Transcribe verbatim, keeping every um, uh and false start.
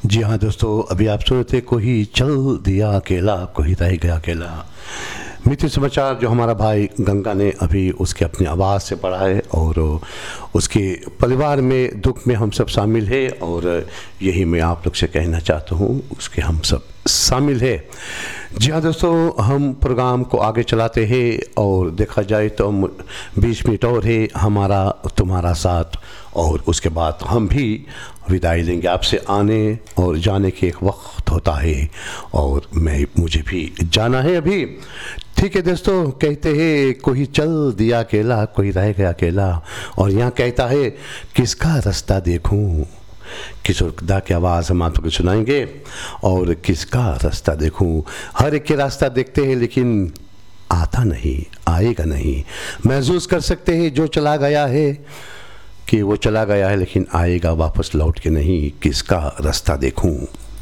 जी हाँ दोस्तों, अभी आप सुन रहे थे कोई चल दिया अकेला, कोई रह गया अकेला। मित्र समाचार जो हमारा भाई गंगा ने अभी उसके अपनी आवाज़ से पढ़ा है, और उसके परिवार में दुख में हम सब शामिल है, और यही मैं आप लोग से कहना चाहता हूँ, उसके हम सब शामिल है। जी हाँ दोस्तों, हम प्रोग्राम को आगे चलाते हैं, और देखा जाए तो बीस मिनट और है हमारा तुम्हारा साथ, और उसके बाद हम भी विदाई लेंगे आपसे। आने और जाने के एक वक्त होता है, और मैं मुझे भी जाना है अभी। ठीक है दोस्तों, कहते हैं कोई चल दिया अकेला, कोई रह गया अकेला, और यहाँ कहता है किसका रास्ता देखूं। किशोर दा की आवाज़ हम आप लोग सुनाएंगे, और किसका रास्ता देखूं। हर एक के रास्ता देखते हैं, लेकिन आता नहीं, आएगा नहीं। महसूस कर सकते हैं जो चला गया है कि वो चला गया है, लेकिन आएगा वापस लौट के नहीं। किसका रास्ता देखूं।